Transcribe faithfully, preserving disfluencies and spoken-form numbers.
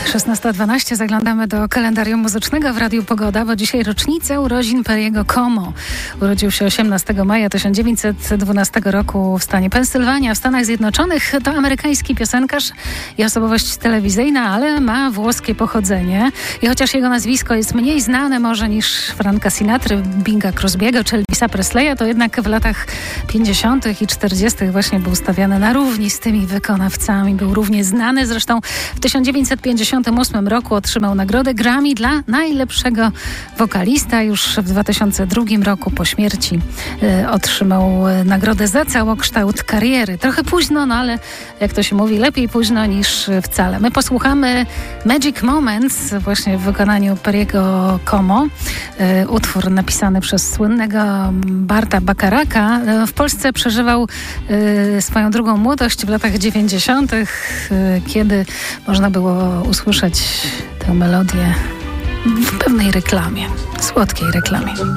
szesnasta dwanaście. Zaglądamy do kalendarium muzycznego w Radiu Pogoda, bo dzisiaj rocznica urodzin Perry'ego Como. Urodził się osiemnastego maja tysiąc dziewięćset dwunastego roku w stanie Pensylwania w Stanach Zjednoczonych. To amerykański piosenkarz i osobowość telewizyjna, ale ma włoskie pochodzenie. I chociaż jego nazwisko jest mniej znane może niż Franka Sinatry, Binga Crosby'ego czy Elvisa Presleya, to jednak w latach pięćdziesiątych i czterdziestych właśnie był stawiany na równi z tymi wykonawcami. Był równie znany. Zresztą w tysiąc dziewięćset pięćdziesiątym ósmym roku otrzymał nagrodę Grammy dla najlepszego wokalista. Już w dwa tysiące drugim roku po śmierci y, otrzymał nagrodę za całokształt kariery. Trochę późno, no ale jak to się mówi, lepiej późno niż wcale. My posłuchamy Magic Moments właśnie w wykonaniu Perry'ego Como. Y, utwór napisany przez słynnego Barta Bacharaka. Y, w Polsce przeżywał y, swoją drugą młodość w latach dziewięćdziesiątych, y, kiedy można było usłyszeć tę melodię w pewnej reklamie, słodkiej reklamie.